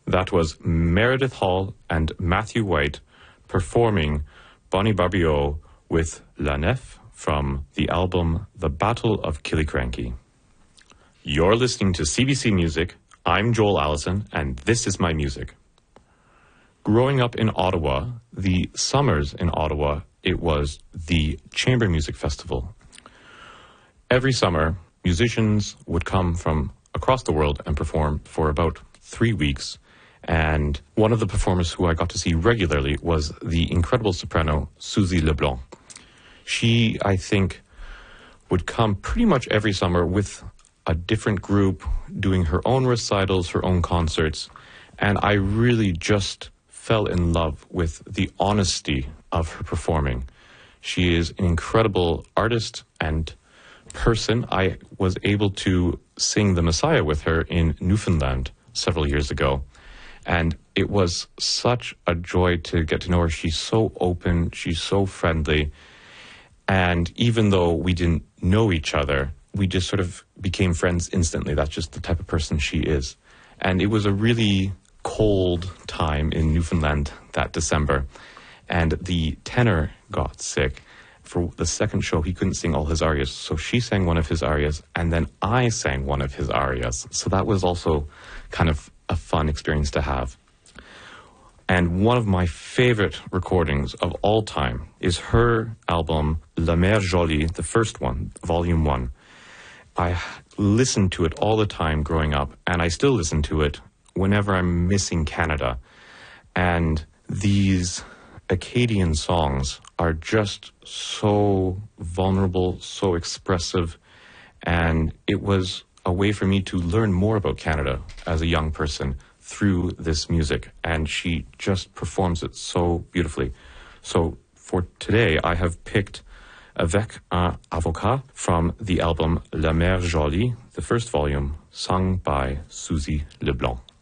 That was Meredith Hall and Matthew White performing Bonnie Barbio with La Nef from the album The Battle of Killiecrankie. You're listening to CBC Music. I'm Joel Allison, and this is my music. Growing up in Ottawa, the summers in Ottawa, it was the Chamber Music Festival. Every summer, musicians would come from across the world and perform for about 3 weeks. And one of the performers who I got to see regularly was the incredible soprano Suzy Leblanc. She, I think, would come pretty much every summer with a different group, doing her own recitals, her own concerts. And I really just fell in love with the honesty of her performing. She is an incredible artist and person. I was able to sing The Messiah with her in Newfoundland several years ago. And it was such a joy to get to know her. She's so open, she's so friendly. And even though we didn't know each other, we just sort of became friends instantly. That's just the type of person she is. And it was a really cold time in Newfoundland that December. And the tenor got sick. For the second show, he couldn't sing all his arias. So she sang one of his arias, and then I sang one of his arias. So that was also kind of a fun experience to have. And one of my favorite recordings of all time is her album La Mère Jolie, the first one, Volume 1. I listened to it all the time growing up, and I still listen to it whenever I'm missing Canada. And these Acadian songs are just so vulnerable, so expressive, and it was a way for me to learn more about Canada as a young person through this music, and she just performs it so beautifully. So for today, I have picked Avec un avocat from the album La Mère Jolie, the first volume, sung by Suzy Leblanc.